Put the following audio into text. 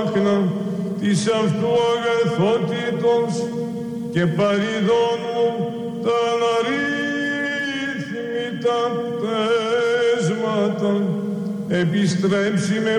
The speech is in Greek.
της αυτού αγαθότητος και παρειδών μου τα αναρρύθμιτα πτέσματα επιστρέψει με